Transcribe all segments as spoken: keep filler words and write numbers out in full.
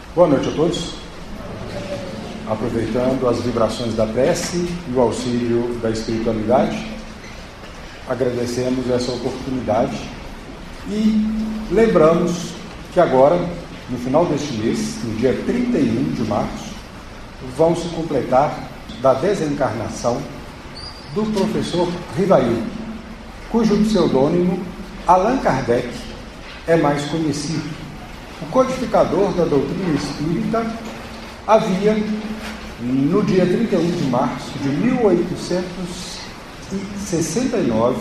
Boa noite a todos. Aproveitando as vibrações da prece e o auxílio da espiritualidade, agradecemos essa oportunidade e lembramos que agora, no final deste mês, no dia trinta e um de março, vão se completar da desencarnação do professor Rivail, cujo pseudônimo Allan Kardec é mais conhecido. O codificador da doutrina espírita havia, no dia trinta e um de março de mil oitocentos e sessenta e nove,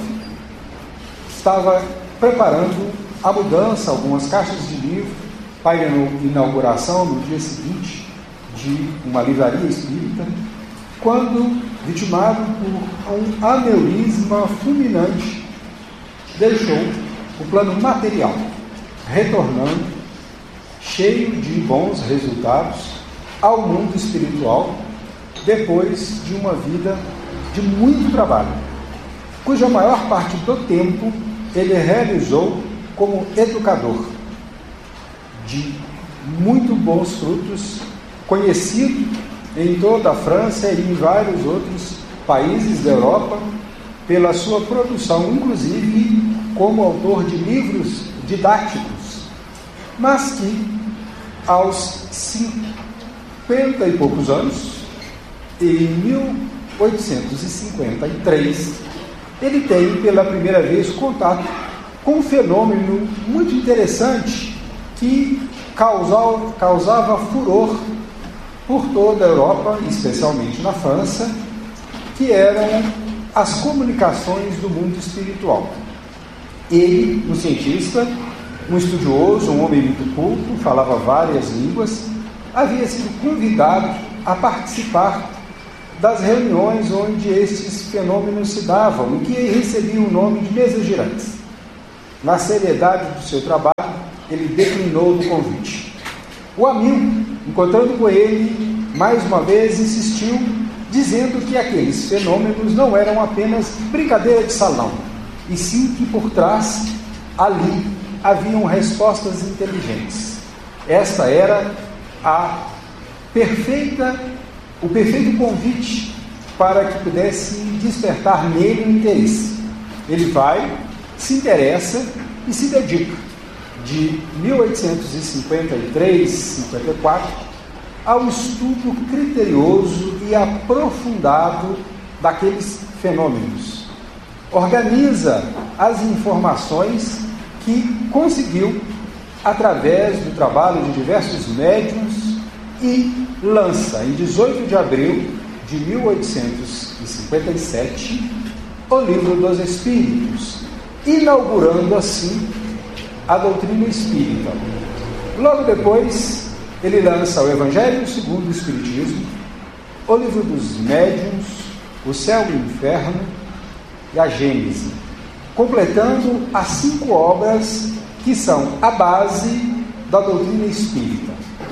estava preparando a mudança, algumas caixas de livro, para a inauguração no dia seguinte de uma livraria espírita, quando, vitimado por um aneurisma fulminante, deixou o plano material, retornando cheio de bons resultados ao mundo espiritual, depois de uma vida de muito trabalho, cuja maior parte do tempo ele realizou como educador, de muito bons frutos, conhecido em toda a França e em vários outros países da Europa, pela sua produção, inclusive como autor de livros didáticos, mas que aos cinquenta e poucos anos, em mil oitocentos e cinquenta e três, ele tem pela primeira vez contato com um fenômeno muito interessante que causava, causava furor por toda a Europa, especialmente na França, que eram as comunicações do mundo espiritual. Ele, um cientista, um estudioso, um homem muito culto, falava várias línguas, havia sido convidado a participar das reuniões onde estes fenômenos se davam, e que recebia o nome de mesas girantes. Na seriedade do seu trabalho, ele declinou do convite. O amigo, encontrando com ele, mais uma vez insistiu, dizendo que aqueles fenômenos não eram apenas brincadeira de salão, e sim que por trás, ali, haviam respostas inteligentes. Esta era a perfeita, o perfeito convite para que pudesse despertar nele o interesse. Ele vai, se interessa e se dedica, de mil oitocentos e cinquenta e três, cinquenta e quatro, ao estudo criterioso e aprofundado daqueles fenômenos. Organiza as informações que conseguiu através do trabalho de diversos médiuns e lança, em dezoito de abril de mil oitocentos e cinquenta e sete, o Livro dos Espíritos, inaugurando assim a doutrina espírita. Logo depois, ele lança o Evangelho segundo o Espiritismo, o Livro dos Médiuns, o Céu e o Inferno e a Gênese, completando as cinco obras que são a base da doutrina espírita.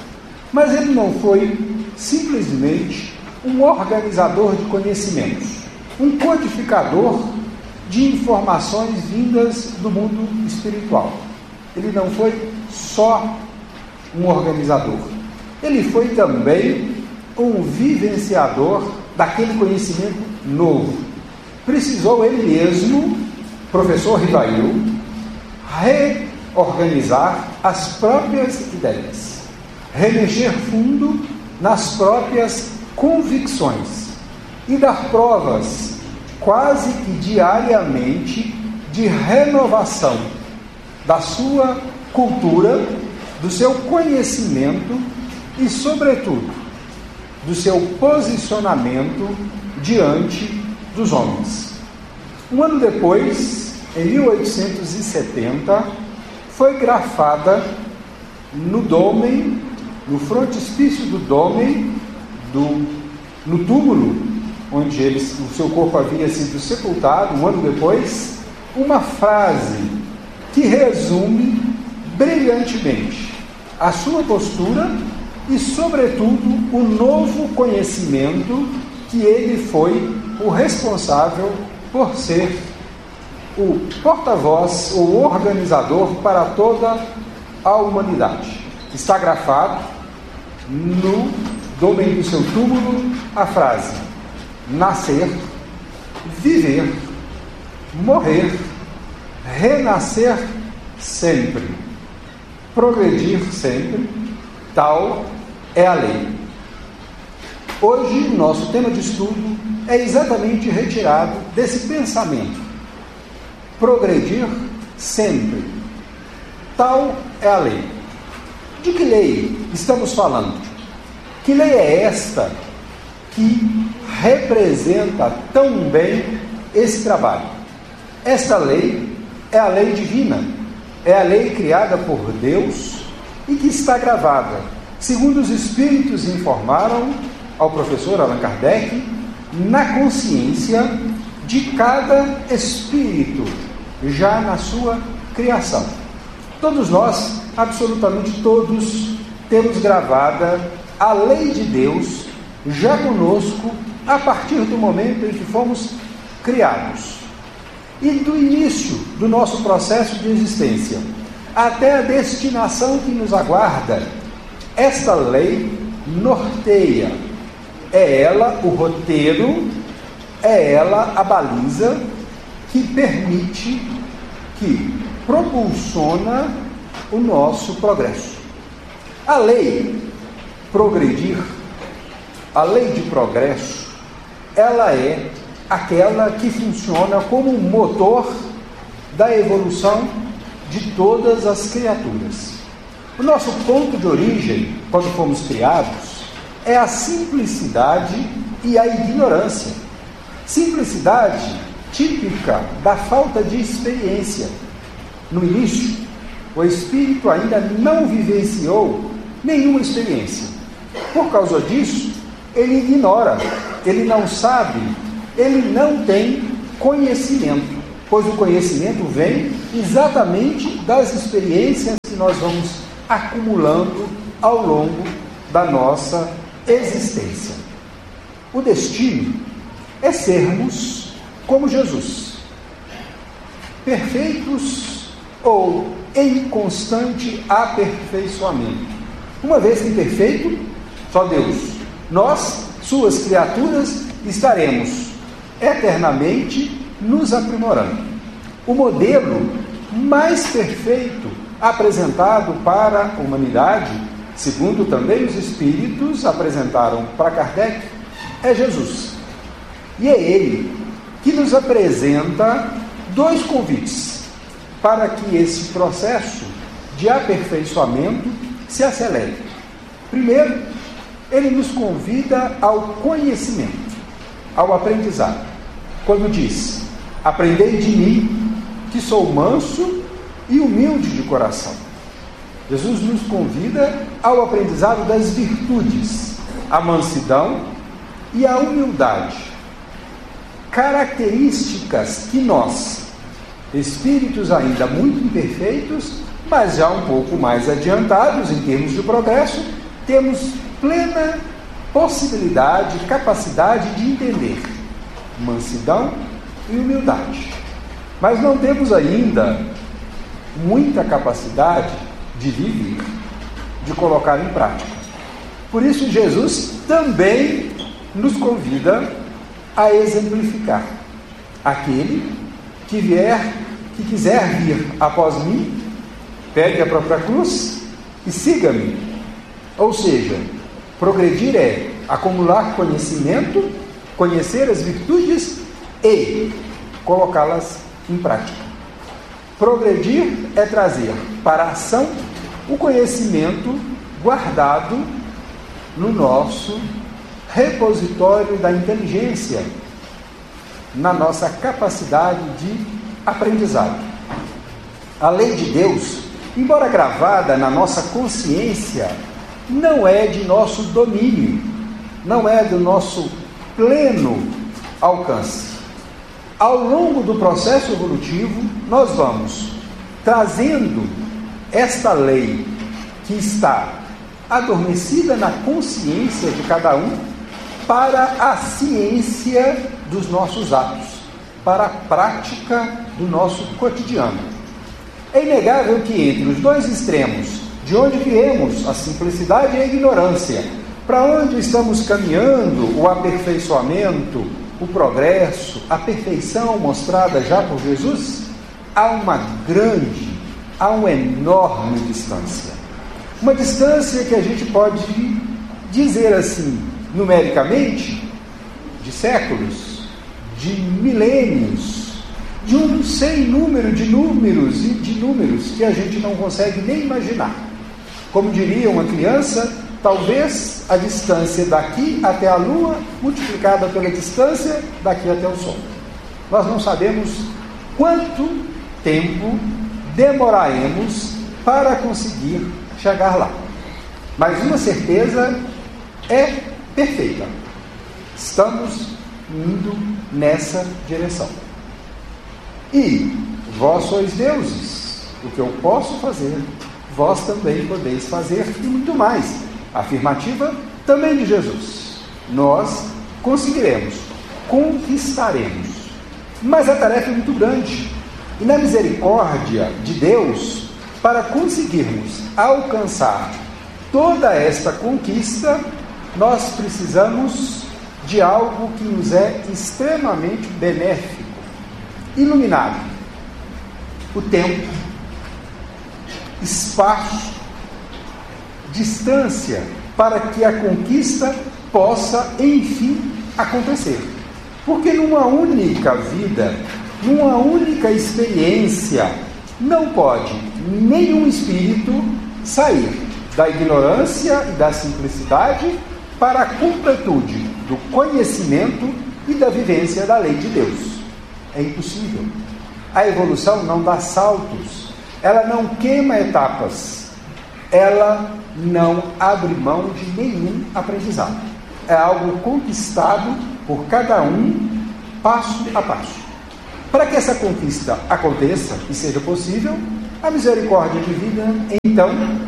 Mas ele não foi simplesmente um organizador de conhecimentos, um codificador de informações vindas do mundo espiritual. Ele não foi só um organizador, ele foi também um vivenciador daquele conhecimento novo. Precisou ele mesmo, professor Rivail, reorganizar as próprias ideias, remexer fundo nas próprias convicções e dar provas quase que diariamente de renovação da sua cultura, do seu conhecimento e, sobretudo, do seu posicionamento diante dos homens. Um ano depois, em mil oitocentos e setenta, foi grafada no dômen, no frontispício do dômen, do, no túmulo, onde ele, o seu corpo havia sido sepultado, um ano depois, uma frase que resume brilhantemente a sua postura e, sobretudo, o novo conhecimento que ele foi o responsável por ser o porta-voz ou organizador para toda a humanidade. Está grafado no dômen do seu túmulo a frase: nascer, viver, morrer, renascer sempre, progredir sempre, tal é a lei. Hoje, nosso tema de estudo é exatamente retirado desse pensamento. Progredir sempre, tal é a lei. De que lei estamos falando? Que lei é esta que representa tão bem esse trabalho? Esta lei é a lei divina, é a lei criada por Deus e que está gravada, segundo os Espíritos informaram ao professor Allan Kardec, na consciência de cada espírito, já na sua criação. Todos nós, absolutamente todos, temos gravada a lei de Deus já conosco a partir do momento em que fomos criados. E do início do nosso processo de existência até a destinação que nos aguarda, esta lei norteia. É ela o roteiro, é ela a baliza que permite, que propulsiona o nosso progresso. A lei progredir, a lei de progresso, ela é aquela que funciona como um motor da evolução de todas as criaturas. O nosso ponto de origem, quando fomos criados, é a simplicidade e a ignorância. Simplicidade típica da falta de experiência. No início, o espírito ainda não vivenciou nenhuma experiência. Por causa disso, ele ignora, ele não sabe, ele não tem conhecimento, pois o conhecimento vem exatamente das experiências que nós vamos acumulando ao longo da nossa existência. O destino é sermos como Jesus, perfeitos ou em constante aperfeiçoamento. Uma vez que perfeito, só Deus. Nós, suas criaturas, estaremos eternamente nos aprimorando. O modelo mais perfeito apresentado para a humanidade, segundo também os Espíritos apresentaram para Kardec, é Jesus. E é Ele que nos apresenta dois convites para que esse processo de aperfeiçoamento se acelere. Primeiro, Ele nos convida ao conhecimento, ao aprendizado. Quando diz: aprendei de mim, que sou manso e humilde de coração. Jesus nos convida ao aprendizado das virtudes, a mansidão e a humildade. Características que nós, espíritos ainda muito imperfeitos, mas já um pouco mais adiantados em termos de progresso, temos plena possibilidade, capacidade de entender. Mansidão e humildade. Mas não temos ainda muita capacidade de viver, de colocar em prática. Por isso, Jesus também nos convida a exemplificar. Aquele que vier, que quiser vir após mim, pegue a própria cruz e siga-me. Ou seja, progredir é acumular conhecimento, conhecer as virtudes e colocá-las em prática. Progredir é trazer para a ação o conhecimento guardado no nosso repositório da inteligência, na nossa capacidade de aprendizado. A lei de Deus, embora gravada na nossa consciência, não é de nosso domínio, não é do nosso pleno alcance. Ao longo do processo evolutivo, nós vamos trazendo esta lei que está adormecida na consciência de cada um para a ciência dos nossos atos, para a prática do nosso cotidiano. É inegável que entre os dois extremos De onde viemos? A simplicidade e a ignorância. Para onde estamos caminhando? O aperfeiçoamento, o progresso, a perfeição mostrada já por Jesus? Há uma grande, há uma enorme distância. Uma distância que a gente pode dizer assim, numericamente, de séculos, de milênios, de um sem número de números e de números que a gente não consegue nem imaginar. Como diria uma criança, talvez a distância daqui até a Lua multiplicada pela distância daqui até o Sol. Nós não sabemos quanto tempo demoraremos para conseguir chegar lá. Mas uma certeza é perfeita. Estamos indo nessa direção. E vós sois deuses. O que eu posso fazer, vós também podeis fazer, e muito mais. Afirmativa também de Jesus. Nós conseguiremos, conquistaremos. Mas a tarefa é muito grande. E na misericórdia de Deus, para conseguirmos alcançar toda esta conquista, nós precisamos de algo que nos é extremamente benéfico, iluminado. O tempo, espaço, distância, para que a conquista possa, enfim, acontecer. Porque numa única vida, numa única experiência, não pode nenhum espírito sair da ignorância e da simplicidade para a completude do conhecimento e da vivência da lei de Deus. É impossível. A evolução não dá saltos, ela não queima etapas, ela não abre mão de nenhum aprendizado. É algo conquistado por cada um, passo a passo. Para que essa conquista aconteça e seja possível, a misericórdia divina, então,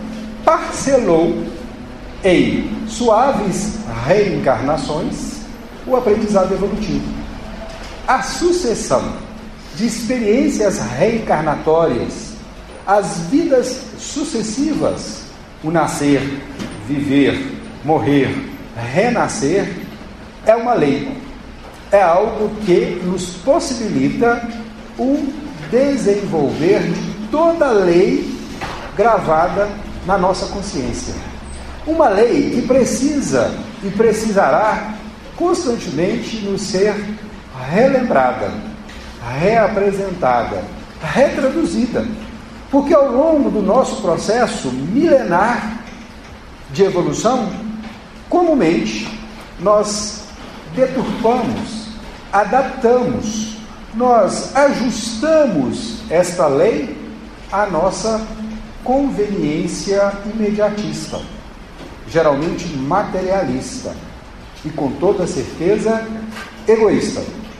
parcelou em suaves reencarnações o aprendizado evolutivo. A sucessão de experiências reencarnatórias, as vidas sucessivas, o nascer, viver, morrer, renascer, é uma lei. É algo que nos possibilita o desenvolver de toda a lei gravada na nossa consciência. Uma lei que precisa e precisará constantemente nos ser relembrada, reapresentada, retraduzida, porque ao longo do nosso processo milenar de evolução, comumente nós deturpamos, adaptamos, nós ajustamos esta lei à nossa conveniência imediatista, geralmente materialista e, com toda certeza, egoísta.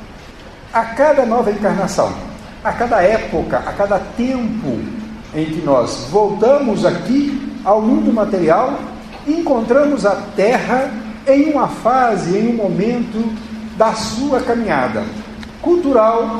A cada nova encarnação, a cada época, a cada tempo em que nós voltamos aqui ao mundo material, encontramos a Terra em uma fase, em um momento da sua caminhada cultural,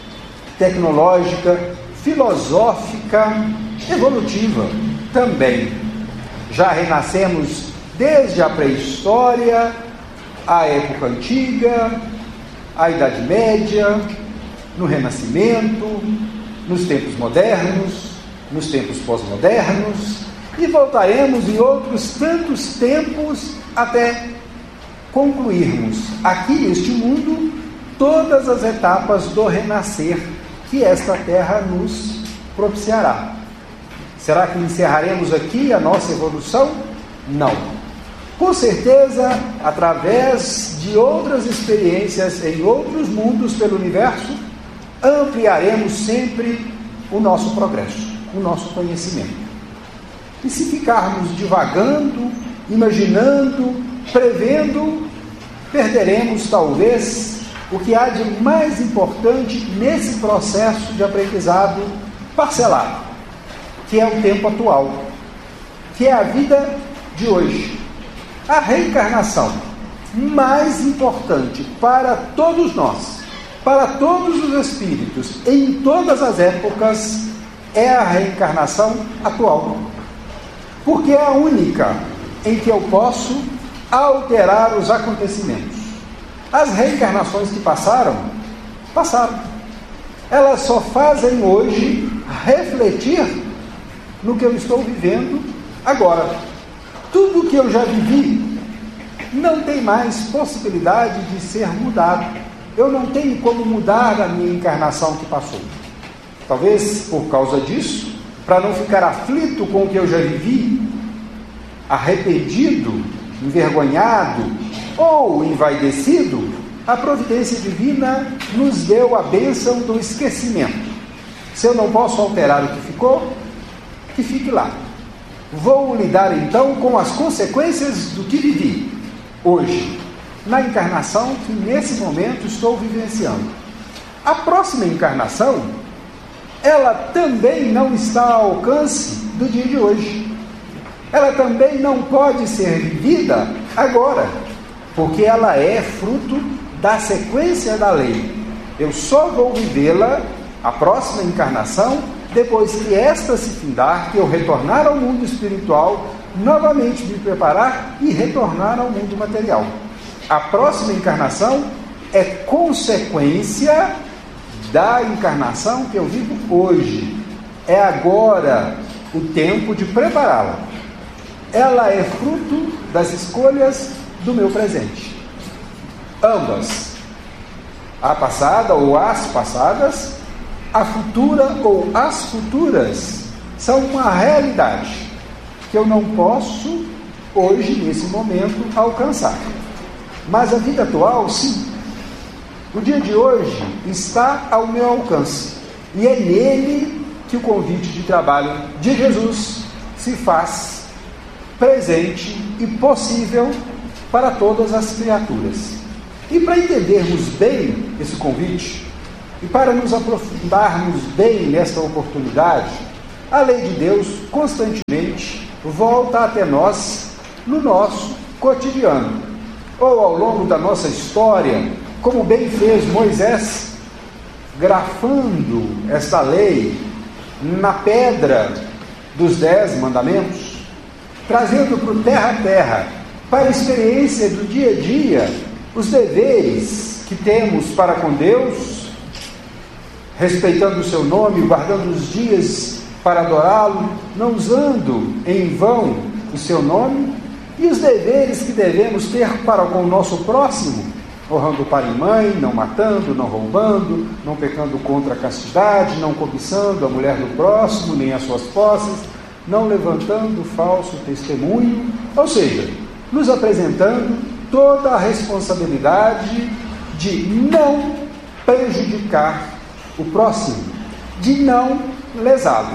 tecnológica, filosófica, evolutiva também. Já renascemos desde a pré-história, a época antiga, a Idade Média, no Renascimento, nos tempos modernos, nos tempos pós-modernos, e voltaremos em outros tantos tempos até concluirmos aqui neste mundo todas as etapas do renascer que esta terra nos propiciará. Será que encerraremos aqui a nossa evolução? Não. Com certeza, através de outras experiências em outros mundos pelo universo, ampliaremos sempre o nosso progresso, o nosso conhecimento. E se ficarmos divagando, imaginando, prevendo, perderemos talvez o que há de mais importante nesse processo de aprendizado parcelado, que é o tempo atual, que é a vida de hoje. A reencarnação mais importante para todos nós, para todos os espíritos, em todas as épocas, é a reencarnação atual. porque é a única em que eu posso alterar os acontecimentos. As reencarnações que passaram, passaram. Elas só fazem hoje refletir no que eu estou vivendo agora. Tudo que eu já vivi não tem mais possibilidade de ser mudado. Eu não tenho como mudar a minha encarnação que passou. Talvez por causa disso, para não ficar aflito com o que eu já vivi, arrependido, envergonhado ou envaidecido, a providência divina nos deu a bênção do esquecimento. Se eu não posso alterar o que ficou, que fique lá. Vou lidar então com as consequências do que vivi hoje, na encarnação que nesse momento estou vivenciando. A próxima encarnação, ela também não está ao alcance do dia de hoje. Ela também não pode ser vivida agora, porque ela é fruto da sequência da lei. Eu só vou vivê-la, a próxima encarnação, depois que esta se findar, que eu retornar ao mundo espiritual, novamente me preparar e retornar ao mundo material. A próxima encarnação é consequência da encarnação que eu vivo hoje. É agora o tempo de prepará-la. Ela é fruto das escolhas do meu presente. Ambas, a passada ou as passadas, a futura ou as futuras, são uma realidade que eu não posso, hoje, nesse momento, alcançar. Mas a vida atual, sim. O dia de hoje está ao meu alcance. E é nele que o convite de trabalho de Jesus se faz presente e possível para todas as criaturas. E para entendermos bem esse convite, e para nos aprofundarmos bem nesta oportunidade, a lei de Deus constantemente volta até nós no nosso cotidiano, ou ao longo da nossa história, como bem fez Moisés, grafando esta lei na pedra dos dez mandamentos, trazendo para o terra a terra, para a experiência do dia a dia, os deveres que temos para com Deus, respeitando o seu nome, guardando os dias para adorá-lo, não usando em vão o seu nome, e os deveres que devemos ter para com o nosso próximo, honrando pai e mãe, não matando, não roubando, não pecando contra a castidade, não cobiçando a mulher do próximo, nem as suas posses, não levantando falso testemunho, ou seja, nos apresentando toda a responsabilidade de não prejudicar o próximo, de não lesá-lo.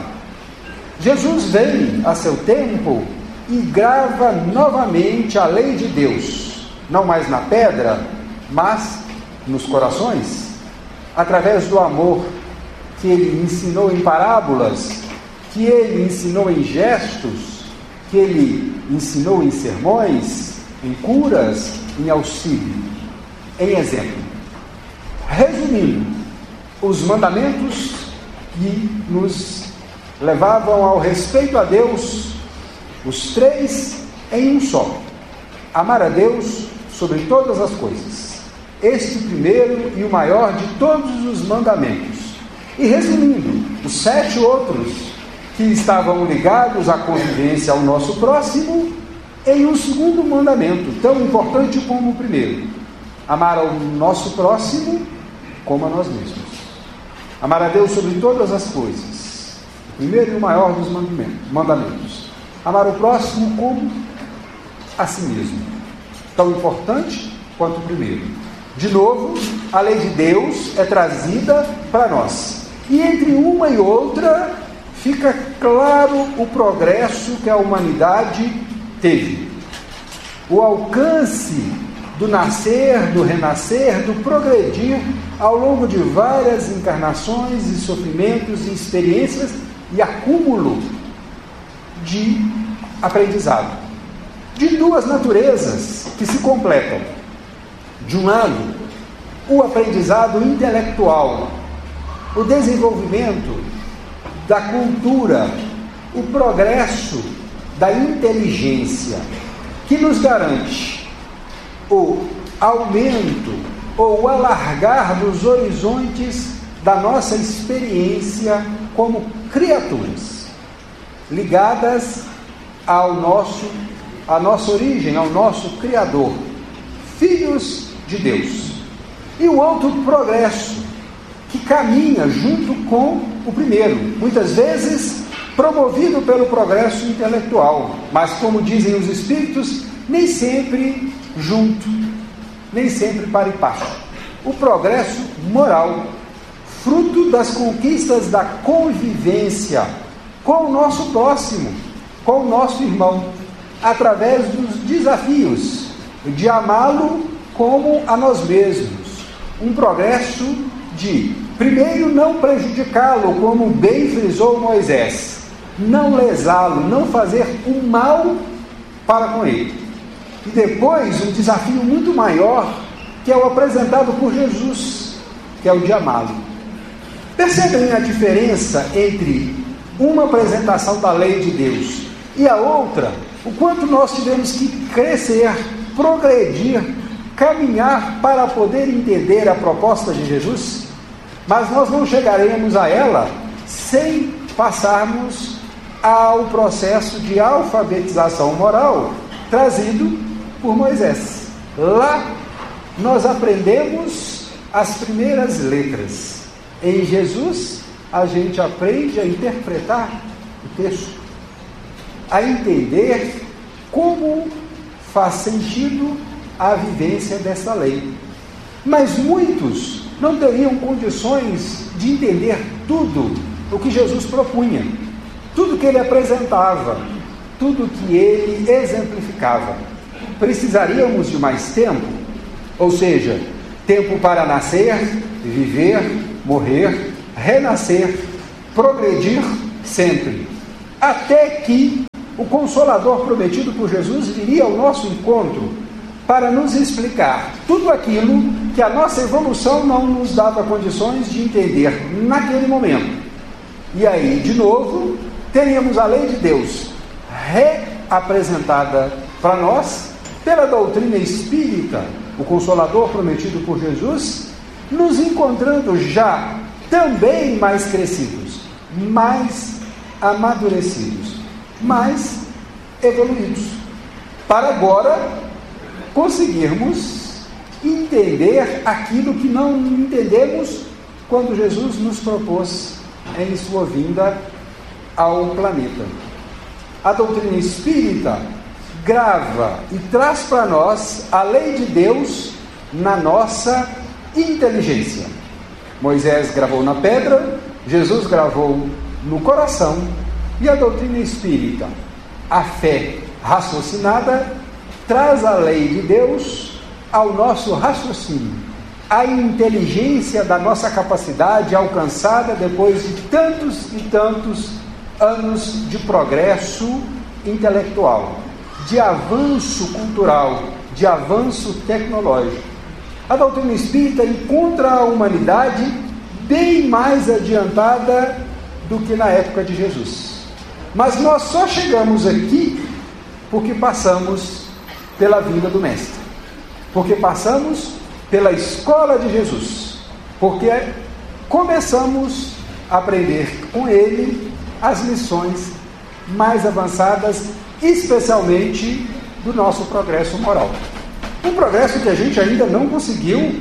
Jesus vem a seu tempo e grava novamente a lei de Deus, não mais na pedra, mas nos corações, através do amor que ele ensinou em parábolas, que ele ensinou em gestos, que ele ensinou em sermões, em curas, em auxílio, em exemplo. Resumindo, os mandamentos que nos levavam ao respeito a Deus, os três em um só: amar a Deus sobre todas as coisas, este primeiro e o maior de todos os mandamentos, e resumindo, os sete outros que estavam ligados à convivência ao nosso próximo, em um segundo mandamento, tão importante como o primeiro: amar ao nosso próximo como a nós mesmos. Amar a Deus sobre todas as coisas, o primeiro e o maior dos mandamentos. Amar o próximo como a si mesmo, tão importante quanto o primeiro. De novo, a lei de Deus é trazida para nós. E entre uma e outra, fica claro o progresso que a humanidade teve. O alcance do nascer, do renascer, do progredir ao longo de várias encarnações e sofrimentos e experiências e acúmulo de aprendizado. De duas naturezas que se completam. De um lado, o aprendizado intelectual, o desenvolvimento da cultura, o progresso da inteligência, que nos garante o aumento ou o alargar dos horizontes da nossa experiência como criaturas, ligadas ao nosso, à nossa origem, ao nosso Criador, filhos de Deus. E o outro progresso, que caminha junto com o primeiro, muitas vezes promovido pelo progresso intelectual, mas, como dizem os Espíritos, nem sempre junto, nem sempre para e passo. O progresso moral, fruto das conquistas da convivência com o nosso próximo, com o nosso irmão, através dos desafios de amá-lo como a nós mesmos. Um progresso de, primeiro, não prejudicá-lo, como bem frisou Moisés, não lesá-lo, não fazer um mal para com ele. E depois, um desafio muito maior, que é o apresentado por Jesus, que é o de amá-lo. Percebem a diferença entre uma apresentação da lei de Deus e a outra? O quanto nós tivemos que crescer, progredir, caminhar para poder entender a proposta de Jesus? Mas nós não chegaremos a ela sem passarmos ao processo de alfabetização moral trazido por Moisés. Lá nós aprendemos as primeiras letras. Em Jesus a gente aprende a interpretar o texto, a entender como faz sentido a vivência dessa lei. Mas muitos não teriam condições de entender tudo o que Jesus propunha, tudo que ele apresentava, tudo que ele exemplificava. Precisaríamos de mais tempo, ou seja, tempo para nascer, viver, morrer, renascer, progredir sempre, até que o Consolador prometido por Jesus viria ao nosso encontro para nos explicar tudo aquilo que a nossa evolução não nos dava condições de entender naquele momento. E aí, de novo, teríamos a lei de Deus reapresentada para nós pela doutrina espírita, o Consolador prometido por Jesus, nos encontrando já também mais crescidos, mais amadurecidos, mais evoluídos, para agora conseguirmos entender aquilo que não entendemos quando Jesus nos propôs em sua vinda ao planeta. A doutrina espírita grava e traz para nós a lei de Deus na nossa inteligência. Moisés gravou na pedra, Jesus gravou no coração, e a doutrina espírita, a fé raciocinada, traz a lei de Deus ao nosso raciocínio, a inteligência da nossa capacidade alcançada depois de tantos e tantos anos de progresso intelectual, de avanço cultural, de avanço tecnológico. A doutrina espírita encontra a humanidade bem mais adiantada do que na época de Jesus. Mas nós só chegamos aqui porque passamos pela vinda do Mestre, porque passamos pela escola de Jesus, porque começamos a aprender com ele as lições mais avançadas, especialmente do nosso progresso moral. Um progresso que a gente ainda não conseguiu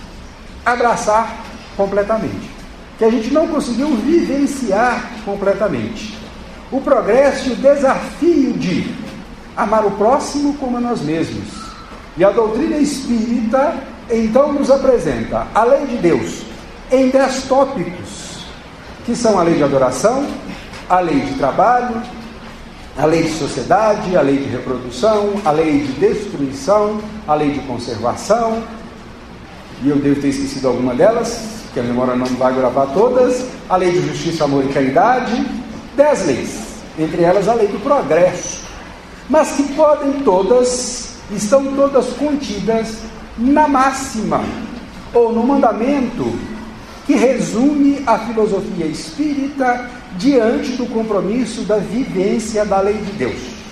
abraçar completamente, que a gente não conseguiu vivenciar completamente. O progresso e o desafio de amar o próximo como a nós mesmos. E a doutrina espírita então nos apresenta a lei de Deus em dez tópicos, que são a lei de adoração, a lei de trabalho, a lei de sociedade, a lei de reprodução, a lei de destruição, a lei de conservação, e eu devo ter esquecido alguma delas, que a memória não vai gravar todas, a lei de justiça, amor e caridade, dez leis, entre elas a lei do progresso, mas que podem todas, estão todas contidas na máxima, ou no mandamento, que resume a filosofia espírita diante do compromisso da vivência da lei de Deus.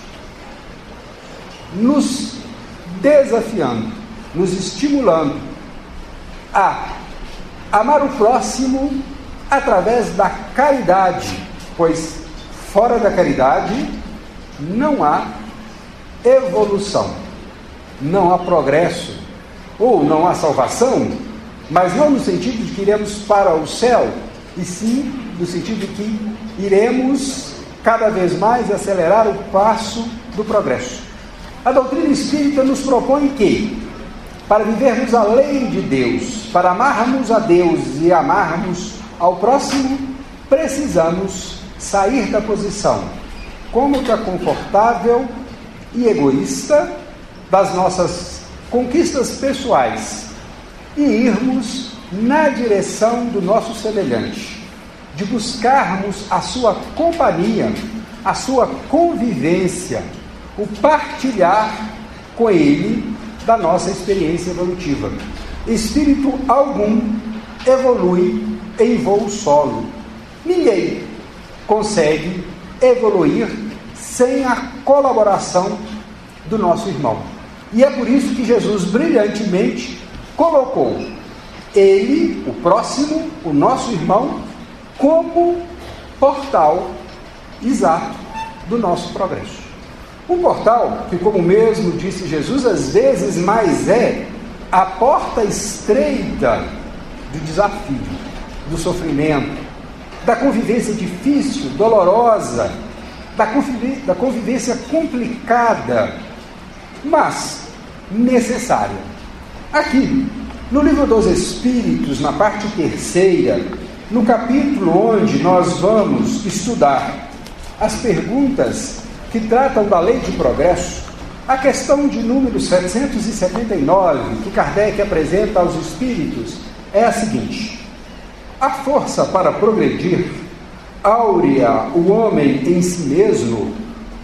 nos desafiando, nos estimulando a amar o próximo através da caridade, pois fora da caridade não há evolução, não há progresso, ou não há salvação, mas não no sentido de que iremos para o céu, e sim no sentido de que iremos cada vez mais acelerar o passo do progresso. A doutrina espírita nos propõe que, para vivermos a lei de Deus, para amarmos a Deus e amarmos ao próximo, precisamos sair da posição cômoda, confortável e egoísta das nossas conquistas pessoais e irmos na direção do nosso semelhante, de buscarmos a sua companhia, a sua convivência, o partilhar com ele da nossa experiência evolutiva. Espírito algum evolui em voo solo. Ninguém consegue evoluir sem a colaboração do nosso irmão. E é por isso que Jesus brilhantemente colocou ele, o próximo, o nosso irmão, como portal exato do nosso progresso. Um portal que, como mesmo disse Jesus, às vezes mais é a porta estreita do desafio, do sofrimento, da convivência difícil, dolorosa, da convivência, da convivência complicada, mas necessária. Aqui, no Livro dos Espíritos, na parte terceira, no capítulo onde nós vamos estudar as perguntas que tratam da lei de progresso, a questão de número setecentos e setenta e nove, que Kardec apresenta aos espíritos, é a seguinte: a força para progredir áurea o homem em si mesmo